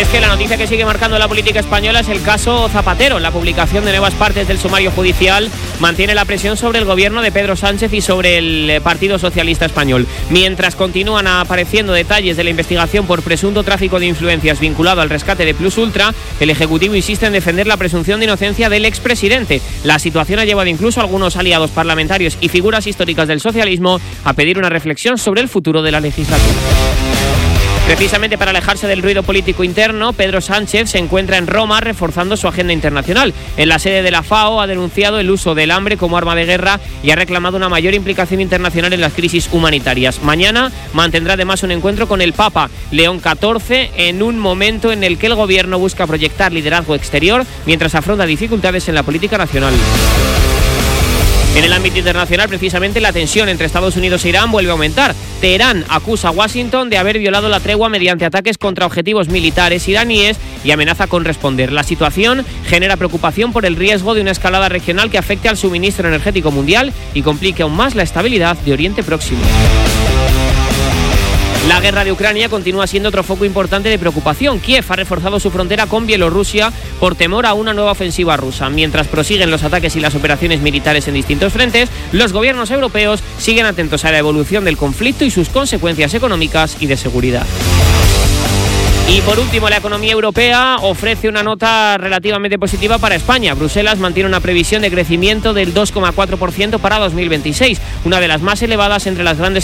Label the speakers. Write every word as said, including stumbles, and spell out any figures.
Speaker 1: que la noticia que sigue marcando la política española es el caso Zapatero. La publicación de nuevas partes del sumario judicial mantiene la presión sobre el gobierno de Pedro Sánchez y sobre el Partido Socialista Español. Mientras continúan apareciendo detalles de la investigación por presunto tráfico de influencias vinculado al rescate de Plus Ultra, el Ejecutivo insiste en defender la presunción de inocencia del expresidente. La situación ha llevado incluso a algunos aliados parlamentarios y figuras históricas del socialismo a pedir una reflexión sobre el futuro de la legislatura. Precisamente para alejarse del ruido político interno, Pedro Sánchez se encuentra en Roma reforzando su agenda internacional. En la sede de la FAO ha denunciado el uso del hambre como arma de guerra y ha reclamado una mayor implicación internacional en las crisis humanitarias. Mañana mantendrá además un encuentro con el Papa León catorce en un momento en el que el gobierno busca proyectar liderazgo exterior mientras afronta dificultades en la política nacional. En el ámbito internacional, precisamente, la tensión entre Estados Unidos e Irán vuelve a aumentar. Teherán acusa a Washington de haber violado la tregua mediante ataques contra objetivos militares iraníes y amenaza con responder. La situación genera preocupación por el riesgo de una escalada regional que afecte al suministro energético mundial y complique aún más la estabilidad de Oriente Próximo. La guerra de Ucrania continúa siendo otro foco importante de preocupación. Kiev ha reforzado su frontera con Bielorrusia por temor a una nueva ofensiva rusa. Mientras prosiguen los ataques y las operaciones militares en distintos frentes, los gobiernos europeos siguen atentos a la evolución del conflicto y sus consecuencias económicas y de seguridad. Y por último, la economía europea ofrece una nota relativamente positiva para España. Bruselas mantiene una previsión de crecimiento del dos coma cuatro por ciento para dos mil veintiséis, una de las más elevadas entre las grandes